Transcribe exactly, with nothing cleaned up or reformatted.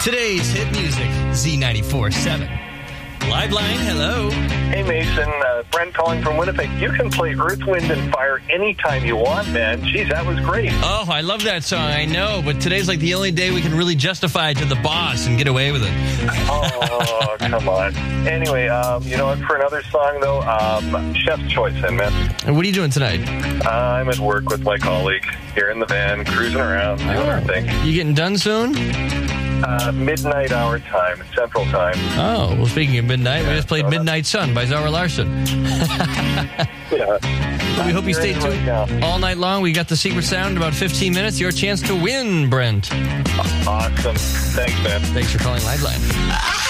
Today's hit music, Z ninety-four point seven. Live line, hello. Hey, Mason. Uh, Brent calling from Winnipeg. You can play Earth, Wind, and Fire anytime you want, man. Jeez, that was great. Oh, I love that song, I know, but today's like the only day we can really justify it to the boss and get away with it. Oh, come on. Anyway, um, you know what? For another song, though, um, Chef's Choice, then, man. And what are you doing tonight? Uh, I'm at work with my colleague here in the van, cruising around, doing Oh. our thing. You getting done soon? Uh, midnight hour time, Central Time. Oh, well, speaking of midnight, we Yeah, just played so Midnight Sun by Zara Larsson. Yeah. We hope you stay You're in tuned right now. all night long. We got the secret sound in about fifteen minutes. Your chance to win, Brent. Awesome. Thanks, man. Thanks for calling Liveline.